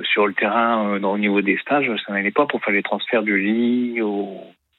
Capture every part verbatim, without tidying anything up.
sur le terrain, euh, dans, au niveau des stages, ça n'allait pas pour faire les transferts du lit au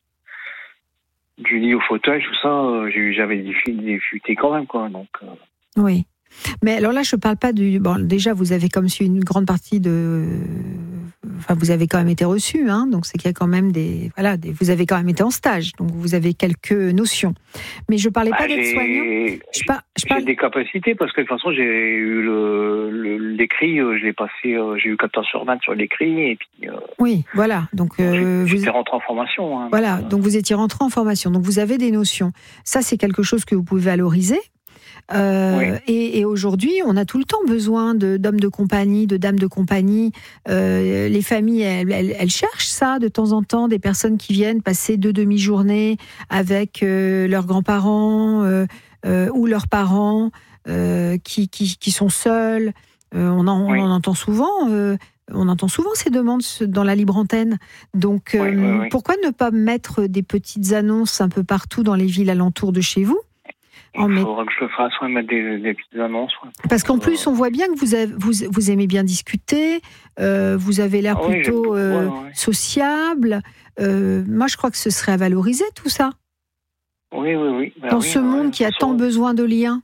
du lit au fauteuil, tout ça. Euh, j'ai, j'avais des difficultés quand même, quoi. Donc. Euh... Oui. Mais alors là, je ne parle pas du... Bon, déjà, vous avez comme si une grande partie de... Enfin, vous avez quand même été reçu, hein, donc c'est qu'il y a quand même des... Voilà, des... vous avez quand même été en stage, donc vous avez quelques notions. Mais je ne parlais bah, pas d'être soignant. Je par... je parle... J'ai des capacités, parce que de toute façon, j'ai eu le, le, l'écrit, je l'ai passé, j'ai eu quatorze sur vingt sur l'écrit, et puis... Euh... Oui, voilà. Donc, euh, j'étais vous... rentré en formation. Hein, voilà, donc, euh... donc vous étiez rentré en formation, donc vous avez des notions. Ça, c'est quelque chose que vous pouvez valoriser. Euh, oui. et, et aujourd'hui, on a tout le temps besoin de, d'hommes de compagnie, de dames de compagnie. Euh, les familles, elles, elles, elles cherchent ça de temps en temps, des personnes qui viennent passer deux demi-journées avec euh, leurs grands-parents euh, euh, ou leurs parents euh, qui, qui, qui sont seuls. Euh, on, en, oui. on en entend souvent. Euh, On entend souvent ces demandes dans la libre antenne. Donc, euh, oui, oui, oui. pourquoi ne pas mettre des petites annonces un peu partout dans les villes alentours de chez vous? Il met... faudra que je le fasse, ouais, mettre des, des petites annonces. Ouais, parce qu'en plus, on voit bien que vous, avez, vous, vous aimez bien discuter, euh, vous avez l'air ah, plutôt oui, euh, ouais, ouais. sociable. Euh, moi, je crois que ce serait à valoriser, tout ça. Oui, oui, oui. Ben, dans oui, ce ouais, monde ouais, qui a tant besoin de liens.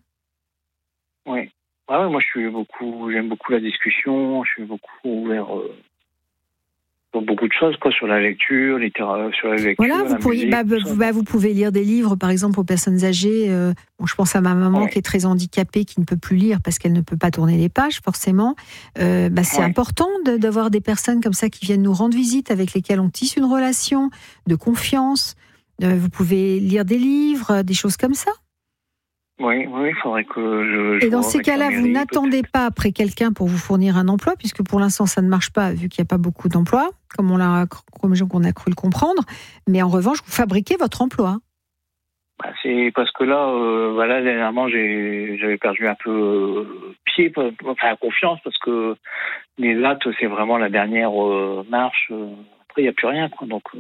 Oui. Ah ouais, moi, je suis beaucoup, j'aime beaucoup la discussion, je suis beaucoup ouvert... Euh... beaucoup de choses, quoi, sur la lecture, littérature, sur la lecture. Voilà, vous, la pourriez, musique, bah, vous, bah, vous pouvez lire des livres, par exemple, aux personnes âgées. Euh, bon, je pense à ma maman ouais. qui est très handicapée, qui ne peut plus lire parce qu'elle ne peut pas tourner les pages, forcément. Euh, bah, c'est ouais. important de, d'avoir des personnes comme ça qui viennent nous rendre visite, avec lesquelles on tisse une relation de confiance. Euh, vous pouvez lire des livres, des choses comme ça. Oui, oui, il faudrait que je... je Et dans ces cas-là, mairie, vous n'attendez peut-être. pas après quelqu'un pour vous fournir un emploi, puisque pour l'instant, ça ne marche pas, vu qu'il n'y a pas beaucoup d'emplois, comme on, l'a, comme on a cru le comprendre. Mais en revanche, vous fabriquez votre emploi. Bah, c'est parce que là, euh, voilà, dernièrement, j'ai, j'avais perdu un peu euh, pied, enfin confiance, parce que les lattes, c'est vraiment la dernière euh, marche. Euh, après, il n'y a plus rien, quoi, donc... Euh...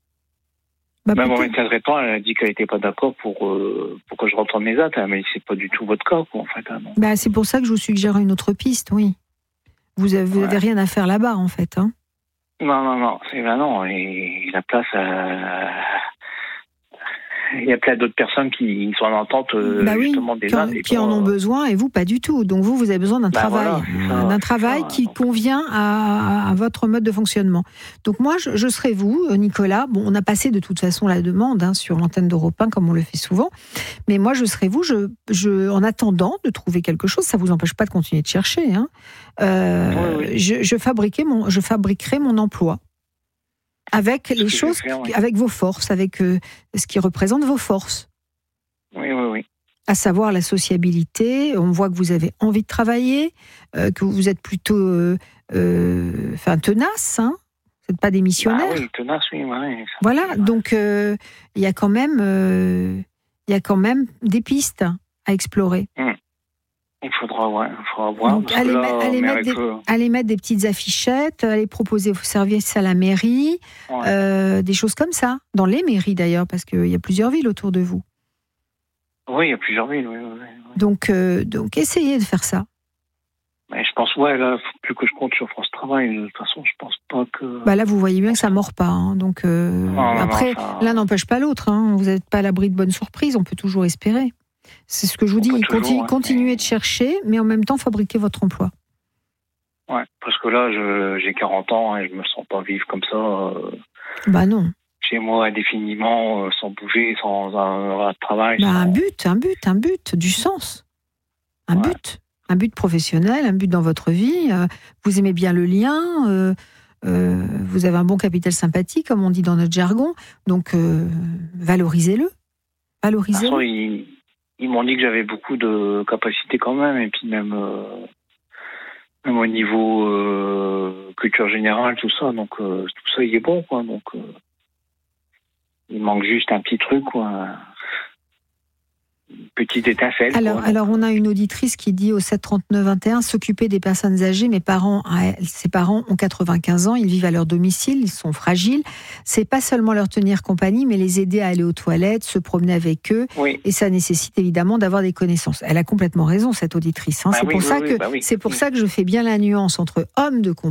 Bah, Même en médecin traitant, elle a dit qu'elle n'était pas d'accord pour, euh, pour que je retourne mes actes, mais c'est pas du tout votre cas, quoi, en fait. Hein, bah, c'est pour ça que je vous suggère une autre piste, oui. Vous avez, vous ouais. avez rien à faire là-bas, en fait. Hein. Non, non, non, c'est ben non. Et la place, euh... il y a plein d'autres personnes qui sont en entente, euh, bah oui, justement, des actes. Qui en ont besoin, et vous, pas du tout. Donc vous, vous avez besoin d'un bah travail, voilà, d'un travail ça, qui donc... convient à, à votre mode de fonctionnement. Donc moi, je, je serai vous, Nicolas. Bon, on a passé de toute façon la demande hein, sur l'antenne d'Europe un, comme on le fait souvent. Mais moi, je serai vous, je, je, en attendant de trouver quelque chose, ça ne vous empêche pas de continuer de chercher. Hein, euh, oui, oui. Je, je, fabriquerai mon, je fabriquerai mon emploi. Avec les choses, faire, oui. avec vos forces, avec euh, ce qui représente vos forces. Oui, oui, oui. À savoir la sociabilité. On voit que vous avez envie de travailler, euh, que vous êtes plutôt, euh, euh, enfin, tenace. Hein, vous n'êtes pas démissionnaire. Bah oui, tenace, oui, oui. Voilà. Ouais. Donc, il euh, y a quand même, il euh, y a quand même des pistes à explorer. Mmh. Il faudra, ouais, il faudra voir. Donc, allez, là, allez, mettre des, le... allez mettre des petites affichettes, allez proposer vos services à la mairie, ouais. euh, des choses comme ça. Dans les mairies d'ailleurs, parce qu'il y a plusieurs villes autour de vous. Oui, il y a plusieurs villes, oui. oui, oui. Donc, euh, donc, essayez de faire ça. Mais je pense, ouais, là, faut plus que je compte sur France Travail. De toute façon, je pense pas que... Bah là, vous voyez bien que ça ne mord pas. Hein. Donc, euh, non, après, non, ça... l'un n'empêche pas l'autre. Hein. Vous n'êtes pas à l'abri de bonnes surprises, on peut toujours espérer. C'est ce que je vous on dis, toujours, continue, ouais, continuez mais... de chercher, mais en même temps, fabriquez votre emploi. Ouais, parce que là, je, j'ai quarante ans et je me sens pas vivre comme ça. Euh, bah non. Chez moi, indéfiniment, euh, sans bouger, sans un, un travail. Bah sans... un but, un but, un but, du sens. Un ouais. but. Un but professionnel, un but dans votre vie. Euh, vous aimez bien le lien, euh, euh, vous avez un bon capital sympathie, comme on dit dans notre jargon. Donc, euh, valorisez-le. Valorisez-le. Façon, il... Ils m'ont dit que j'avais beaucoup de capacités quand même, et puis même, euh, même au niveau euh, culture générale, tout ça. Donc euh, tout ça, il est bon, quoi. Donc euh, il manque juste un petit truc, quoi. Une petite étincelle. Alors, quoi. alors, on a une auditrice qui dit au sept trente-neuf vingt et un, s'occuper des personnes âgées. Mes parents, ses parents ont quatre-vingt-quinze ans, ils vivent à leur domicile, ils sont fragiles. C'est pas seulement leur tenir compagnie, mais les aider à aller aux toilettes, se promener avec eux. Oui. Et ça nécessite évidemment d'avoir des connaissances. Elle a complètement raison, cette auditrice. Hein. Bah c'est oui, pour, oui, ça, oui, que, bah oui. c'est pour oui. ça que je fais bien la nuance entre homme de compagnie